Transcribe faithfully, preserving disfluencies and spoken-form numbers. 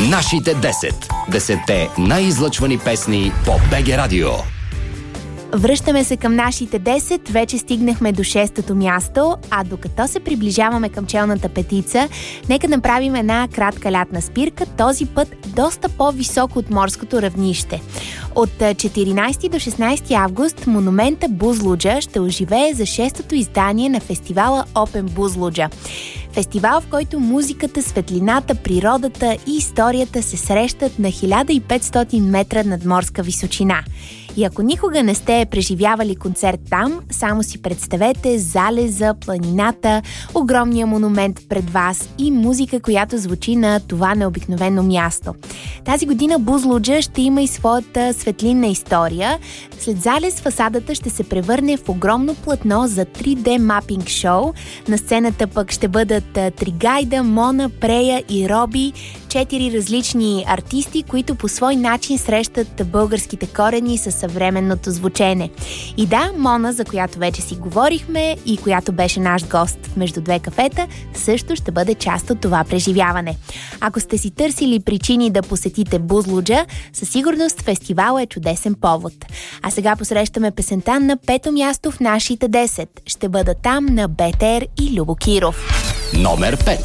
Нашите десет. Десетте най-излъчвани песни по БГ Радио. Връщаме се към нашите десет, вече стигнахме до шестото място, а докато се приближаваме към челната петица, нека направим една кратка лятна спирка, този път доста по-високо от морското равнище. От четиринайсети до шестнайсети август монумента Бузлуджа ще оживее за шестото издание на фестивала Open Бузлуджа. Фестивал, в който музиката, светлината, природата и историята се срещат на хиляда и петстотин метра надморска височина. И ако никога не сте преживявали концерт там, само си представете залеза, планината, огромния монумент пред вас и музика, която звучи на това необикновено място. Тази година Бузлуджа ще има и своята светлинна история. След залез фасадата ще се превърне в огромно платно за три Д мапинг шоу. На сцената пък ще бъдат Тригайда, Мона, Прея и Роби, четири различни артисти, които по свой начин срещат българските корени със съвременното звучене. И да, Мона, за която вече си говорихме и която беше наш гост в Между две кафета, също ще бъде част от това преживяване. Ако сте си търсили причини да посетите Бузлуджа, със сигурност фестивалът е чудесен повод. А сега посрещаме песента на пето място в нашите десет. Ще бъда там на Бетер и Любо Киров. Номер пет.